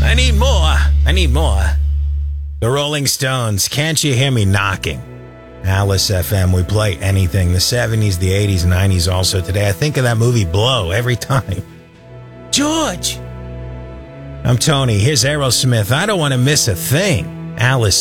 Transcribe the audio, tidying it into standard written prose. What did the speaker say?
I need more. I need more. The Rolling Stones, Can't You Hear Me Knocking? Alice FM, we play anything. The 70s, the 80s, 90s also today. I think of that movie Blow every time. George! I'm Tony. Here's Aerosmith. I don't want to miss a thing. Alice